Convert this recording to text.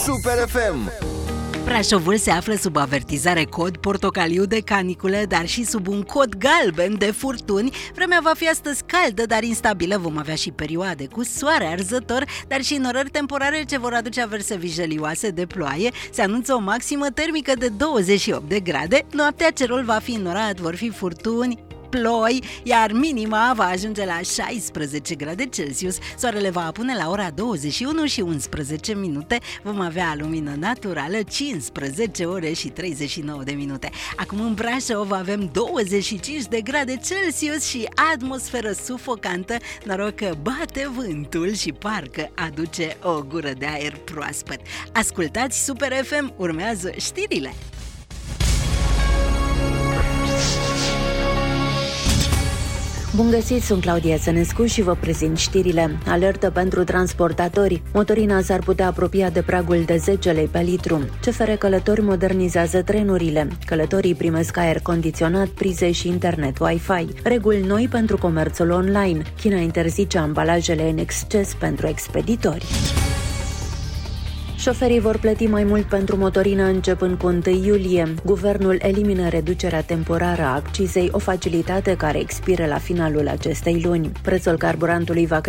Super FM. Brașovul se află sub avertizare cod portocaliu de canicule, dar și sub un cod galben de furtuni. Vremea va fi astăzi caldă, dar instabilă. Vom avea și perioade cu soare arzător, dar și norări temporare ce vor aduce averse vijelioase de ploaie. Se anunță o maximă termică de 28 de grade. Noaptea cerul va fi înnorat, vor fi furtuni, ploi, iar minima va ajunge la 16 grade Celsius. Soarele va apune la ora 21 și 11 minute. Vom avea lumină naturală 15 ore și 39 de minute. Acum în Brașov avem 25 de grade Celsius și atmosferă sufocantă. Noroc că bate vântul și parcă aduce o gură de aer proaspăt. Ascultați Super FM, urmează știrile. Bun găsit, sunt Claudia Sănescu și vă prezint știrile. Alertă pentru transportatori. Motorina s-ar putea apropia de pragul de 10 lei pe litru. CFR Călători modernizează trenurile. Călătorii primesc aer condiționat, prize și internet Wi-Fi. Reguli noi pentru comerțul online. China interzice ambalajele în exces pentru expeditori. Șoferii vor plăti mai mult pentru motorină începând cu 1 iulie. Guvernul elimină reducerea temporară a accizei, o facilitate care expiră la finalul acestei luni. Prețul carburantului va